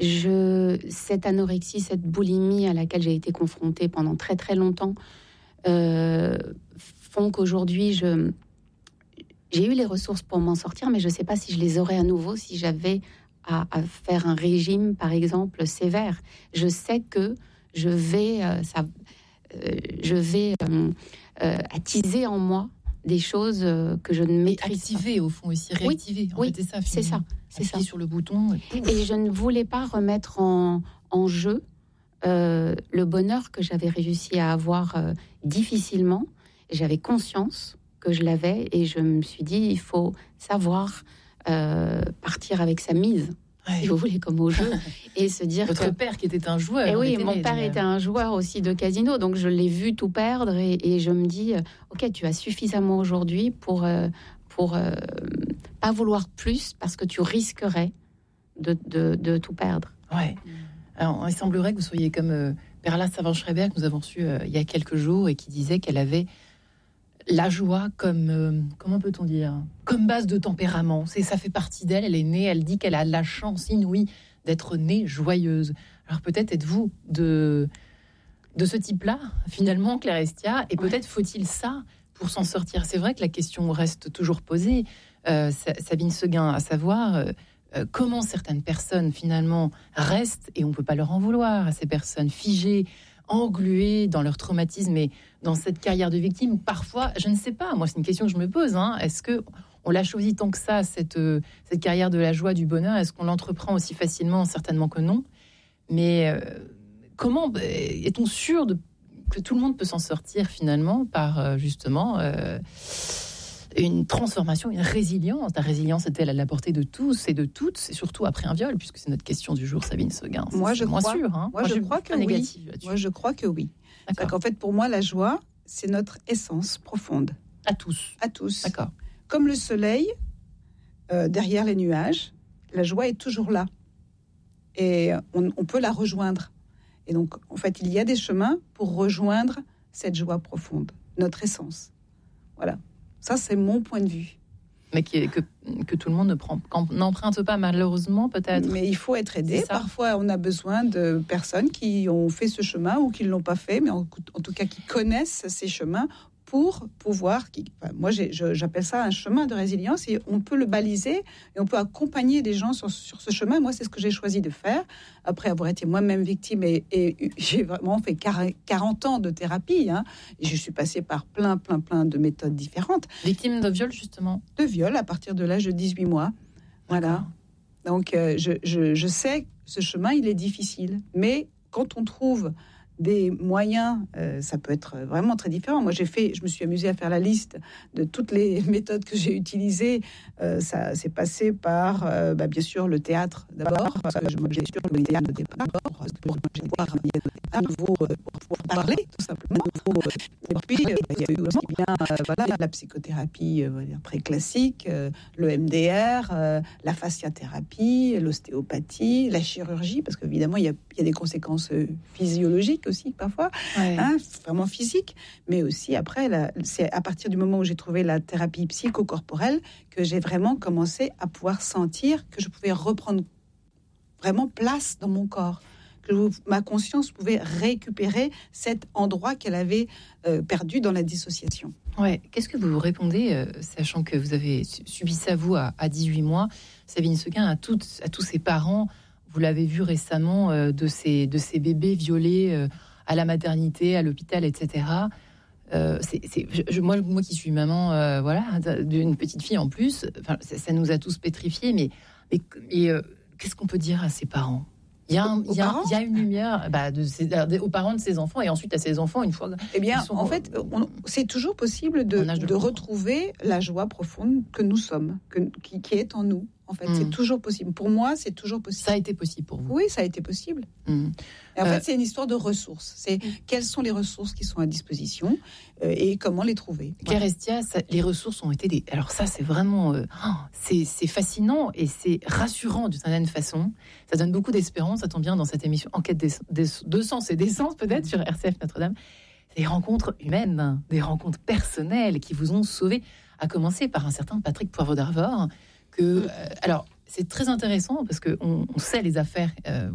cette anorexie, cette boulimie à laquelle j'ai été confrontée pendant très très longtemps font qu'aujourd'hui j'ai eu les ressources pour m'en sortir, mais je ne sais pas si je les aurais à nouveau si j'avais à faire un régime, par exemple, sévère. Je sais que je vais attiser en moi des choses que je ne maîtrise pas. Activer, au fond, aussi, réactiver. Oui, c'est ça. C'est ça. Sur le bouton. Et je ne voulais pas remettre en jeu le bonheur que j'avais réussi à avoir difficilement. J'avais conscience que je l'avais et je me suis dit, il faut savoir partir avec sa mise, si vous voulez, comme au jeu, et se dire Votre père qui était un joueur. Et oui, mon père était un joueur aussi de casino, donc je l'ai vu tout perdre et je me dis, ok, tu as suffisamment aujourd'hui pour pas vouloir plus parce que tu risquerais de tout perdre. Ouais. Alors, il semblerait que vous soyez comme Perla Savant-Schreiber, que nous avons su il y a quelques jours, et qui disait qu'elle avait la joie comme, comment peut-on dire, comme base de tempérament. Ça fait partie d'elle, elle est née, elle dit qu'elle a la chance inouïe d'être née joyeuse. Alors peut-être êtes-vous de ce type-là, finalement, Claire Estia, et peut-être faut-il ça pour s'en sortir. C'est vrai que la question reste toujours posée, Sabine Seguin, à savoir comment certaines personnes, finalement, restent, et on ne peut pas leur en vouloir, à ces personnes figées, engluées dans leur traumatisme et dans cette carrière de victime. Parfois, je ne sais pas, moi c'est une question que je me pose, est-ce qu'on l'a choisi tant que ça, cette carrière de la joie, du bonheur? Est-ce qu'on l'entreprend aussi facilement? Certainement que non. Mais comment est-on sûr que tout le monde peut s'en sortir finalement par justement une transformation, une résilience? La résilience est-elle à la portée de tous et de toutes, et surtout après un viol, puisque c'est notre question du jour, Sabine Seguin? Moi, je crois que oui. Moi, je crois que oui. C'est qu'en fait, pour moi, la joie, c'est notre essence profonde. À tous. D'accord. Comme le soleil, derrière les nuages, la joie est toujours là. Et on peut la rejoindre. Et donc, en fait, il y a des chemins pour rejoindre cette joie profonde, notre essence. Voilà. Ça, c'est mon point de vue. Mais que tout le monde n'emprunte pas, malheureusement, peut-être. Mais il faut être aidé. Parfois, on a besoin de personnes qui ont fait ce chemin ou qui ne l'ont pas fait, mais en tout cas qui connaissent ces chemins pour pouvoir... moi, j'appelle ça un chemin de résilience, et on peut le baliser et on peut accompagner des gens sur ce chemin. Moi, c'est ce que j'ai choisi de faire, après avoir été moi-même victime, et j'ai vraiment fait 40 ans de thérapie. Et je suis passée par plein de méthodes différentes. Victime de viol, justement? De viol, à partir de l'âge de 18 mois. Voilà. Donc, je sais que ce chemin, il est difficile. Mais quand on trouve des moyens, ça peut être vraiment très différent. Moi, je me suis amusée à faire la liste de toutes les méthodes que j'ai utilisées. Ça s'est passé par, bien sûr, le théâtre d'abord, parce que j'ai sûr le théâtre de départ, pour pouvoir à nouveau pour parler, tout simplement. Et puis, il y a eu aussi bien la psychothérapie très classique, le MDR, la fasciathérapie, l'ostéopathie, la chirurgie, parce qu'évidemment, il y a des conséquences physiologiques aussi parfois, vraiment physique, mais aussi après, c'est à partir du moment où j'ai trouvé la thérapie psychocorporelle que j'ai vraiment commencé à pouvoir sentir que je pouvais reprendre vraiment place dans mon corps, que ma conscience pouvait récupérer cet endroit qu'elle avait perdu dans la dissociation. Ouais. Qu'est-ce que vous vous répondez, sachant que vous avez subi ça, vous, à 18 mois, Sabine Seguin, à tous ces parents? Vous l'avez vu récemment, de ces bébés violés à la maternité, à l'hôpital, etc. Moi qui suis maman, d'une petite fille en plus, ça nous a tous pétrifiés. Mais qu'est-ce qu'on peut dire à ces parents? Il y a une lumière aux parents de ces enfants, et ensuite à ces enfants une fois. Eh bien, en fait, c'est toujours possible de retrouver la joie profonde que nous sommes, qui est en nous. En fait, c'est toujours possible. Pour moi, c'est toujours possible. Ça a été possible pour vous? Oui, ça a été possible. Et en fait, c'est une histoire de ressources. C'est quelles sont les ressources qui sont à disposition et comment les trouver. Claire Estia, les ressources ont été Alors ça, c'est vraiment... c'est fascinant et c'est rassurant d'une certaine façon. Ça donne beaucoup d'espérance. Ça tombe bien dans cette émission Enquête de sens et d'essence, peut-être, sur RCF Notre-Dame. Des rencontres humaines, des rencontres personnelles qui vous ont sauvé, à commencer par un certain Patrick Poivre d'Arvor. Alors, c'est très intéressant parce qu'on sait les affaires